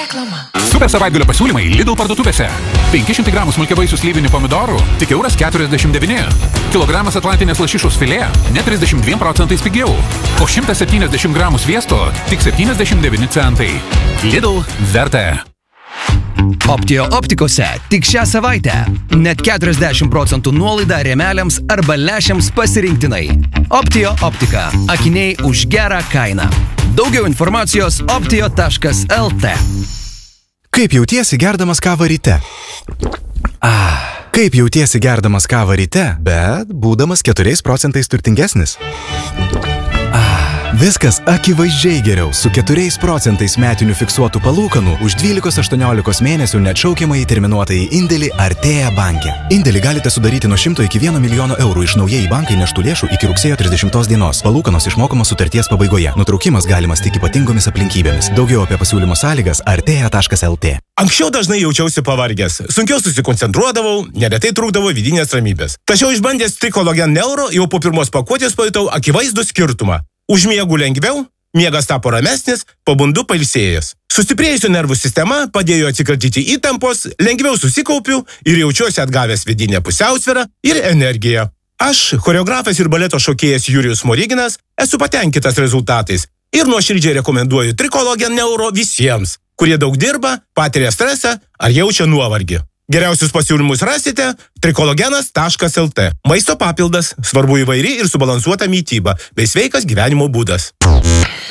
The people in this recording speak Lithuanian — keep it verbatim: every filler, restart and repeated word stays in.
Reklama. Super savaitgalio pasiūlymai Lidl parduotuvėse. penki šimtai gramų smulkiavaisių slyvinių pomidorų tik euras keturiasdešimt devyni. Kilogramas atlantinės lašišos filė net trisdešimt dviem procentais pigiau. O šimtas septyniasdešimt gramų sviesto tik septyniasdešimt devyni centai. Lidl verta. Optio optikose tik šią savaitę net keturiasdešimt procentų nuolaida rėmeliams arba lęšiams pasirinktinai. Optio optika. Akiniai už gerą kainą. Daugiau informacijos optio taškas lt. Kaip jautiesi gerdamas kavą ryte? Ah. Kaip jautiesi gerdamas kavą ryte, bet būdamas keturiais procentais turtingesnis? Ah. Viskas akivaizdžiai geriau su keturiais procentais metinių fiksuotų palūkanų už dvylikos aštuoniolikos mėnesių neatšaukiamai terminuotąjį indėlį Artėja banke. Indėlį galite sudaryti nuo šimto iki vieno milijono eurų iš naujai į banką įneštų lėšų iki rugsėjo trisdešimtos dienos. Palūkanos išmokamos sutarties pabaigoje. Nutraukimas galimas tik ypatingomis aplinkybėmis. Daugiau apie pasiūlymo sąlygas artėja taškas lt. Anksčiau dažnai jaučiausi pavargęs, sunkiau susikoncentruodavau, neretai trūkdavo vidinės ramybės. Tačiau išbandęs Trikologen Neuro jau po pirmos pakuotės pajutau akivaizdų skirtumą. Užmiegu lengviau, miegas tapo ramesnis, pabundu pailsėjęs. Sustiprėjusi nervų sistema padėjo atsikratyti įtampos, lengviau susikaupiu ir jaučiuosi atgavęs vidinę pusiausvyrą ir energiją. Aš, choreografas ir baleto šokėjas Jurijus Smoriginas, esu patenkintas rezultatais ir nuoširdžiai rekomenduoju Trikologen Neuro visiems, kurie daug dirba, patiria stresą ar jaučia nuovargį. Geriausius pasiūlymus rasite trikologenas taškas lt. Maisto papildas, svarbu įvairi ir subalansuota mytyba bei sveikas gyvenimo būdas.